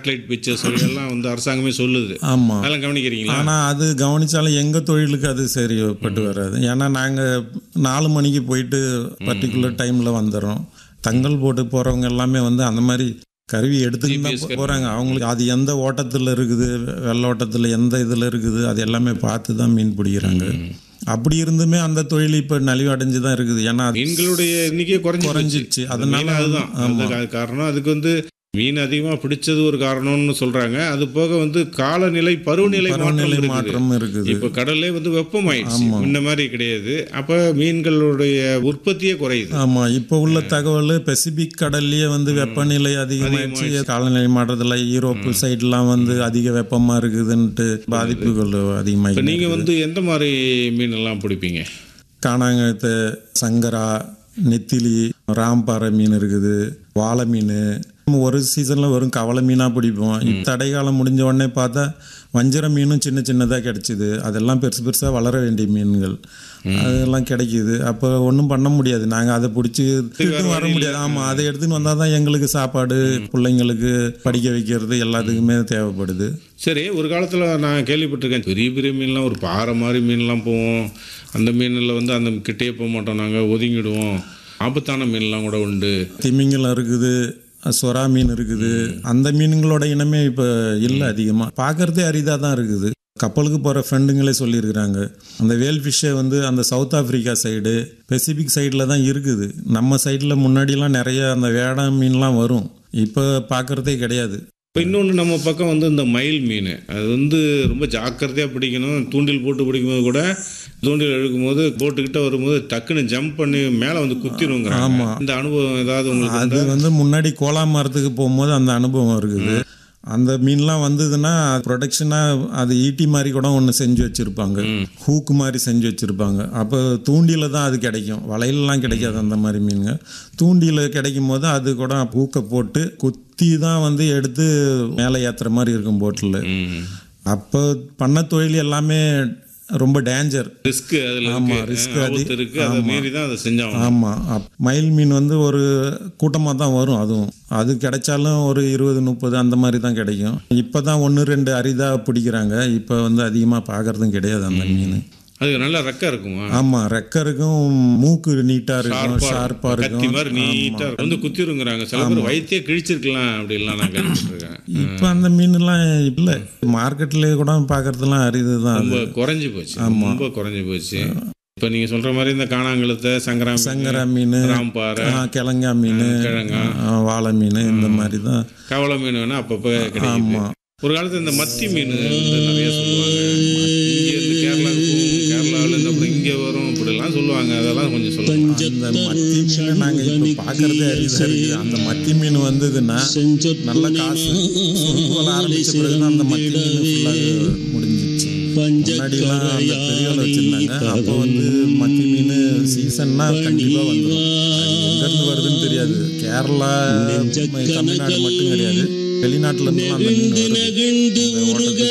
Satellite pictures எல்லாம் வந்து அரசாங்கமே சொல்லுது. ஆமாம், அதெல்லாம் கவனிக்கிறீங்களா? ஆனால் அது கவனித்தாலும் எங்கள் தொழிலுக்கு அது சரிப்பட்டு வராது. ஏன்னா நாங்கள் 4 மணிக்கு போயிட்டு பர்டிகுலர் டைமில் வந்துடுறோம். தங்கல் போட்டு போகிறவங்க எல்லாமே வந்து அந்த மாதிரி கருவி எடுத்துக்கிட்டு தான் போகிறாங்க. அவங்களுக்கு அது எந்த ஓட்டத்தில் இருக்குது, வெள்ளோட்டத்தில் எந்த இதில் இருக்குது, அது எல்லாமே பார்த்து தான் மீன் பிடிக்கிறாங்க. அப்படி இருந்துமே அந்த தொழில் இப்போ நலிவடைஞ்சு தான் இருக்குது. ஏன்னா மீன்களுடைய எண்ணிக்கையே குறைஞ்சிச்சு. அதனால அதுதான் காரணம். அதுக்கு வந்து மீன் அதிகமாக பிடிச்சது ஒரு காரணம்னு சொல்றாங்க. அது போக வந்து காலநிலை பருவநிலை மாற்றம் இருக்குது. இப்போ கடலே வந்து வெப்பமாயிடுச்சு, இந்த மாதிரி கிடையாது. அப்போ மீன்களுடைய உற்பத்தியே குறையுது. ஆமாம், இப்போ உள்ள தகவல் பெசிபிக் கடல்லையே வந்து வெப்பநிலை அதிகமாகிடுச்சு. காலநிலை மாற்றத்தில் யூரோப்பு சைட்லாம் வந்து அதிக வெப்பமாக இருக்குதுன்ட்டு பாதிப்புகள் அதிகமாக. நீங்கள் வந்து எந்த மாதிரி மீன் எல்லாம் பிடிப்பீங்க? காணாங்கத்தை, சங்கரா, நெத்திலி, ராம்பாறை மீன் இருக்குது, வாழை மீன். ஒரு சீசனில் வெறும் கவலை மீனாக பிடிப்போம். இப்போ தடைக்காலம் முடிஞ்ச உடனே பார்த்தா வஞ்சிர மீனும் சின்ன சின்னதாக கிடச்சிது. அதெல்லாம் பெருசு பெருசாக வளர வேண்டிய மீன்கள் அதெல்லாம் கிடைக்கிது. அப்போ ஒன்றும் பண்ண முடியாது, நாங்கள் அதை பிடிச்சி வர முடியாது. ஆமாம், அதை எடுத்துன்னு வந்தால் தான் எங்களுக்கு சாப்பாடு, பிள்ளைங்களுக்கு படிக்க வைக்கிறது எல்லாத்துக்குமே தேவைப்படுது. சரி, ஒரு காலத்தில் நான் கேள்விப்பட்டிருக்கேன், பெரிய பெரிய மீன்லாம் ஒரு பாறை மாதிரி மீன்லாம் போவோம். அந்த மீனில் வந்து அந்த கிட்டே போக மாட்டோம், நாங்கள் ஒதுங்கிடுவோம். ஆபத்தான மீன்லாம் கூட உண்டு. திமிங்கலம் இருக்குது, சொரா மீன் இருக்குது. அந்த மீன்களோட இனமே இப்போ இல்லை, அதிகமாக பார்க்குறதே அரிதாக தான் இருக்குது. கப்பலுக்கு போகிற ஃப்ரெண்டுங்களே சொல்லியிருக்கிறாங்க, அந்த வேல் ஃபிஷ்ஷை வந்து அந்த சவுத் ஆஃப்ரிக்கா சைடு, பெசிபிக் சைடில் தான் இருக்குது. நம்ம சைடில் முன்னாடிலாம் நிறைய அந்த வேடா மீன்லாம் வரும், இப்போ பார்க்குறதே கிடையாது. இப்போ இன்னொன்று நம்ம பக்கம் வந்து இந்த மயில் மீன், அது வந்து ரொம்ப ஜாக்கிரதையாக பிடிக்கணும். தூண்டில் போட்டு பிடிக்கும்போது கூட தூண்டில் எடுக்கும்போது போட்டுக்கிட்ட வரும்போது டக்குன்னு ஜம்ப் பண்ணி மேலே வந்து குத்திடுங்க. ஆமாம், இந்த அனுபவம் ஏதாவது உங்களுக்கு? அது வந்து முன்னாடி கோலா மரத்துக்கு போகும்போது அந்த அனுபவம் இருக்குது. அந்த மீன்லாம் வந்ததுன்னா ப்ரொடெக்ஷனாக அது ஈட்டி மாதிரி கூட ஒன்று செஞ்சு வச்சுருப்பாங்க, ஹூக்கு மாதிரி செஞ்சு வச்சுருப்பாங்க. அப்போ தூண்டியில் தான் அது கிடைக்கும், வலையிலலாம் கிடைக்காது அந்த மாதிரி மீனுங்க. தூண்டியில் கிடைக்கும் போது அது கூட ஹூக்கை போட்டு குத்தி தான் வந்து எடுத்து மேலே ஏற்றுற மாதிரி இருக்கும் போட்டில். அப்போ பண்ண தொழில் எல்லாமே ரொம்ப டேஞ்சர், ரிஸ்க். ஆமாம், ரிஸ்க் இருக்குது, அதை மீறி தான் அதை செஞ்சாங்க. ஆமாம், மயில் மீன் வந்து ஒரு கூட்டமாக தான் வரும். அதுவும் அது கிடைச்சாலும் ஒரு 20-30 அந்த மாதிரி தான் கிடைக்கும். இப்போ தான் 1-2 அரிதாக பிடிக்கிறாங்க. இப்போ வந்து அதிகமாக பார்க்குறதும் கிடையாது அந்த மீன். அது நல்லா ரெக்கை இருக்குமா? ஆமாம், ரெக்கை இருக்கும், மூக்கு நீட்டாக இருக்கும், ஷார்ப்பாக இருக்கும், மாதிரி நீட்டாக இருக்கும். வந்து குத்திருங்கிறாங்க. சில பேர் வயிற்றே கிழிச்சிருக்கலாம் அப்படிலாம் நான் கேள்விப்பட்டிருக்கேன். இப்போ அந்த மீன்லாம் இல்லை, மார்க்கெட்லேயே கூட பார்க்குறதுலாம் அரிது தான், ரொம்ப குறைஞ்சி போச்சு. ரொம்ப குறைஞ்சி போச்சு. இப்போ நீங்கள் சொல்கிற மாதிரி இந்த காணாங்கழுத்தை, சங்கரா மீன், ராம்பாறை, கிழங்கா மீன், கிழங்கா, வாழை மீன், இந்த மாதிரி தான். கவலை மீன் வேணால் அப்பப்போ கிடைக்கும். ஒரு காலத்தில் இந்த மத்தி மீன் வந்து நிறைய சொல்லுவாங்க. இங்கேருந்து கேரளாவிலேருந்து அப்புறம் இங்கே வரும் அப்படிலாம் சொல்லுவாங்க. அதெல்லாம் கொஞ்சம் சொல்லுவாங்க. அந்த மத்தி மீன் நாங்கள் இப்போ பார்க்குறதே அரிதாக இருக்குது. அந்த மத்தி மீன் வந்ததுன்னா நல்ல காசு. வர ஆரம்பித்த பிறகு தான் அந்த மத்தி மீன் ஃபுல்லாக முடிஞ்சிச்சு. முன்னாடிலாம் அந்த பெரியவளை வச்சுருந்தாங்க. அப்போ வந்து மத்தி மீன் சீசன்னா கண்டிப்பாக வந்துடும். எங்கேருந்து வருதுன்னு தெரியாது. கேரளா, தமிழ்நாடு மட்டும் கிடையாது, வெளிநாட்டுல இருந்து அந்த மீன் வருது.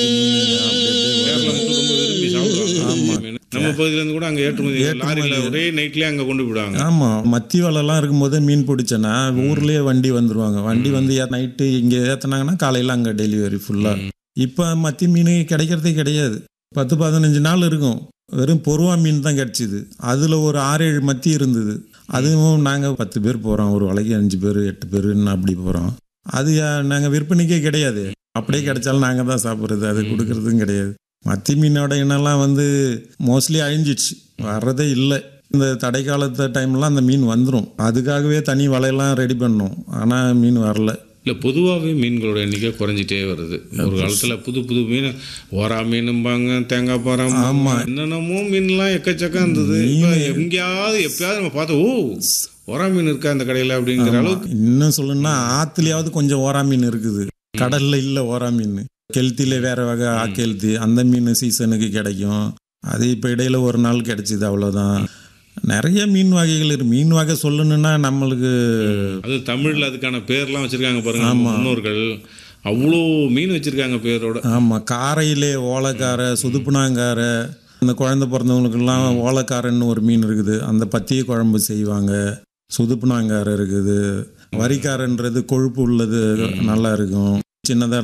நம்ம பகுதியிலேருந்து கூட அங்கே ஏற்றுமதி லாரியில் ஒரே நைட்லேயே அங்கே கொண்டு போயிடுவாங்க. ஆமாம், மத்தி வலைலாம் இருக்கும்போது மீன் பிடிச்சேன்னா ஊர்லேயே வண்டி வந்துடுவாங்க. வண்டி வந்து நைட்டு இங்கே ஏற்றினாங்கன்னா காலையில் அங்கே டெலிவரி ஃபுல்லாக. இப்போ மத்தி மீன் கிடைக்கிறதே கிடையாது. 10-15 நாள் இருக்கும், வெறும் பொருவா மீன் தான் கிடச்சிது. அதில் ஒரு 6-7 மத்தி இருந்தது. அதுவும் நாங்கள் 10 பேர் போகிறோம், ஒரு வலைக்கு 5 பேர் 8 பேருன்னு அப்படி போகிறோம். அது நாங்கள் விற்பனைக்கே கிடையாது, அப்படியே கிடைச்சாலும் நாங்கள் தான் சாப்பிட்றது, அது கொடுக்கறதும் கிடையாது. மத்தி மீனோட இனம்லாம் வந்து மோஸ்ட்லி அழிஞ்சிடுச்சு, வர்றதே இல்லை. இந்த தடை காலத்து டைம்லாம் அந்த மீன் வந்துடும், அதுக்காகவே தனி வலையெல்லாம் ரெடி பண்ணோம், ஆனால் மீன் வரல. இல்லை, பொதுவாகவே மீன்களோட எண்ணிக்கை குறைஞ்சிட்டே வருது. ஒரு காலத்தில் புது புது மீன், ஓரா மீனும்பாங்க, தேங்காய் பாறை, ஆமாம், என்னென்னமோ மீன்லாம் எக்கச்சக்கம் இருந்தது. இப்போ எங்கேயாவது எப்பயாவது நம்ம பார்த்தோம், ஓ ஓரா மீன் இருக்கா இந்த கடையில் அப்படிங்கிற அளவுக்கு. இன்னும் சொல்லணும்னா ஆற்றுலையாவது கொஞ்சம் ஓரா மீன் இருக்குது, கடலில் இல்லை ஓரா மீன். கெளுத்திலே வேறு வகை ஆக்கெளுத்தி, அந்த மீன் சீசனுக்கு கிடைக்கும். அது இப்போ இடையில ஒரு நாள் கிடைச்சிது, அவ்வளோதான். நிறைய மீன் வகைகள் இருக்கு. மீன் வகை சொல்லணும்னா நம்மளுக்கு அது தமிழில் அதுக்கான பேர்லாம் வச்சுருக்காங்க பாருங்க. முன்னோர்கள் அவ்வளோ மீன் வச்சுருக்காங்க பேரோட. ஆமாம், காரையிலே ஓலைக்காரை, சுதுப்புனாங்காரை, இந்த குழந்தை பிறந்தவங்களுக்கெல்லாம் ஓலைக்காரன்னு ஒரு மீன் இருக்குது, அந்த பத்திய குழம்பு செய்வாங்க. சுதுப்புனாங்காரை இருக்குது, வரிக்காரன்றது கொழுப்பு உள்ளது, நல்லா இருக்கும், சின்னதாக